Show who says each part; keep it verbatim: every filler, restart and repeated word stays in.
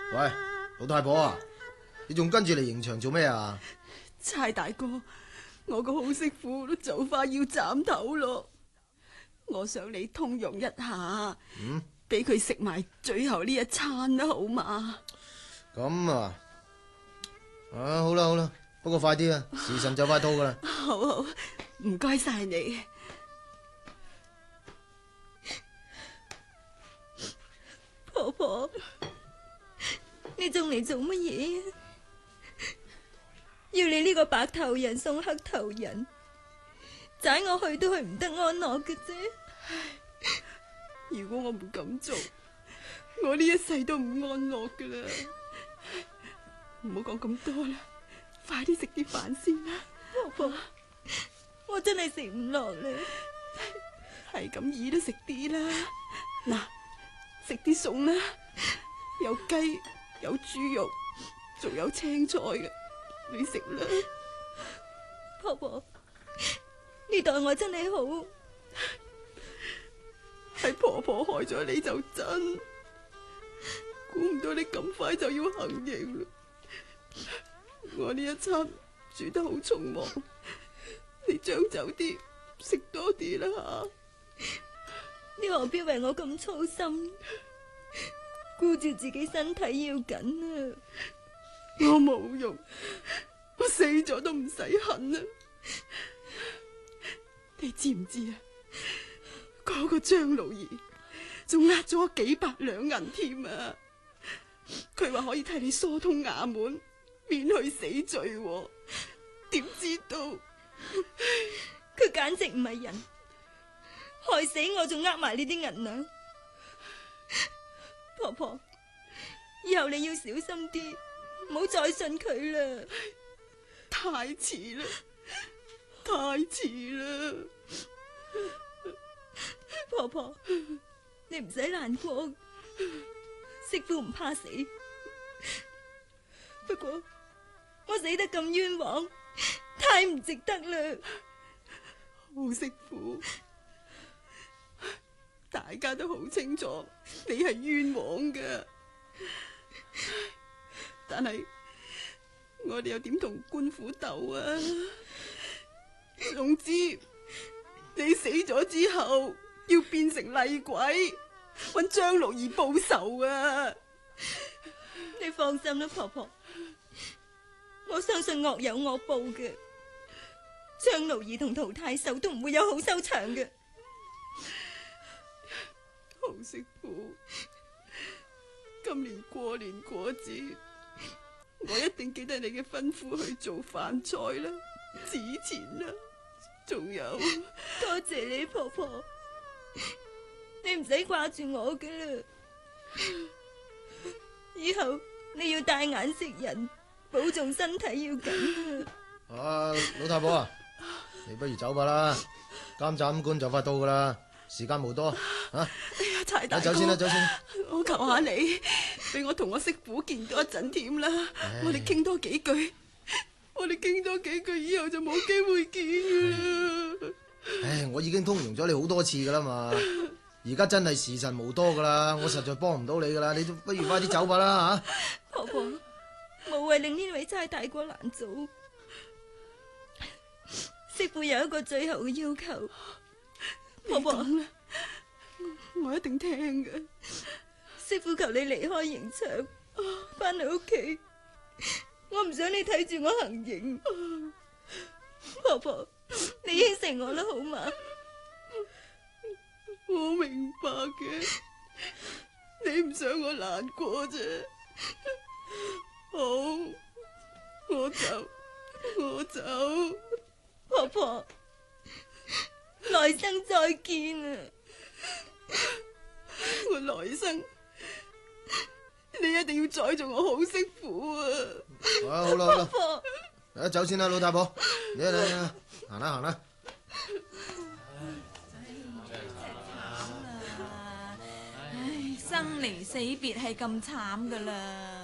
Speaker 1: 喂，老太婆啊，你仲跟住嚟刑場做咩啊？
Speaker 2: 差大哥，我個好媳婦都就快要斬頭咯，我想你通融一下，
Speaker 1: 嗯，
Speaker 2: 俾佢食埋最後呢一餐啦，好嘛？
Speaker 1: 咁啊，啊好啦好啦，不過快啲啊，時辰就快到噶啦。
Speaker 2: 好好，唔該晒你。
Speaker 3: 婆婆，你仲嚟做乜嘢啊？要你呢個白頭人送黑頭人，宰我去都去唔得安樂嘅啫。
Speaker 2: 如果我唔咁做，我呢一世都唔安樂噶啦。唔好講咁多啦，快啲食啲飯先啦。
Speaker 3: 婆婆，我真係食唔落啦。
Speaker 2: 係咁意都食啲啦。嗱，食啲餸啦，有雞，有豬肉，仲有青菜嘅，你食啦。
Speaker 3: 婆婆，你待我真係好。
Speaker 2: 係婆婆害咗你就真，估唔到你咁快就要行刑啦。我呢一餐煮得好匆忙，你將就啲，食多啲啦吓。
Speaker 3: 你何必為我咁操心？顧住自己身體要緊啊！
Speaker 2: 我冇用，我死咗都唔使恨啊！你知唔知啊？嗰個張老兒仲呃咗我幾百兩銀添啊！佢話可以替你疏通衙門，免去死罪喎。點知道
Speaker 3: 佢簡直唔係人，害死我仲呃埋呢啲銀兩。婆婆，以後你要小心啲，唔好再信佢啦。
Speaker 2: 太遲啦，太遲啦！
Speaker 3: 婆婆，你唔使難過，媳婦唔怕死。不過我死得咁冤枉，太唔值得啦。
Speaker 2: 好媳婦，大家都好清楚你係冤枉㗎，但係我哋又點同官府鬥啊？總之你死咗之後要變成厲鬼，搵張六兒報仇啊！
Speaker 3: 你放心啦，婆婆，我相信惡有惡報嘅，張奴兒同陶太守都唔會有好收場嘅。
Speaker 2: 好媳婦，今年過年過節，我一定記得你嘅吩咐去做飯菜啦、紙錢啦，仲有
Speaker 3: 多謝你，婆婆，你唔使掛住我噶啦。以後你要帶眼識人，保重身體要緊啊！
Speaker 1: 啊，老太婆啊，你不如走吧啦，監斬官就快到噶啦，時間冇多啊！
Speaker 2: 哎呀，柴大哥，
Speaker 1: 走先啦，走先。
Speaker 2: 我求下你，俾我同我媳婦見多一陣添啦，我哋傾多幾句，我哋傾多幾句，以後就冇機會見噶啦。
Speaker 1: 唉，我已經通融咗你好多次噶啦嘛，而家真係時辰無多噶啦，我實在幫唔到你噶啦，你都不如快啲走吧啦吓。
Speaker 3: 婆婆，無謂令呢位差大哥難做。媳婦有一個最後嘅要求，婆婆，
Speaker 2: 我一定聽嘅。
Speaker 3: 媳婦求你離開刑場，翻嚟屋企，我唔想你睇住我行刑。婆婆，你應承我啦，好嘛？
Speaker 2: 我明白嘅，你唔想我難過啫。好，我走，我走。
Speaker 3: 婆婆，來生再見啊！
Speaker 2: 我來生，你一定要再做我好媳婦啊！
Speaker 1: 啊，好啦好啦，
Speaker 3: 婆婆，
Speaker 1: 嚟走先啦，老太婆，嚟嚟嚟，行啦行啦。
Speaker 4: 唉，生離死別係咁慘噶啦。